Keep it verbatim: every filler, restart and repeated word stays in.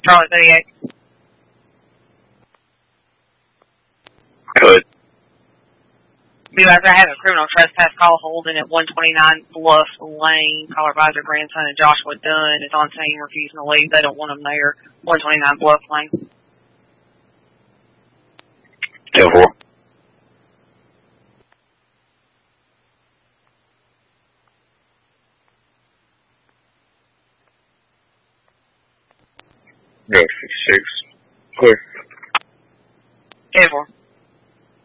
Charlotte thirty-eight. Good. Be advised, I have a criminal trespass call holding at one twenty-nine Bluff Lane. Caller advised their grandson and Joshua Dunn is on scene refusing to leave. They don't want him there. one twenty-nine Bluff Lane. ten four. Go six six. Clear. ten four.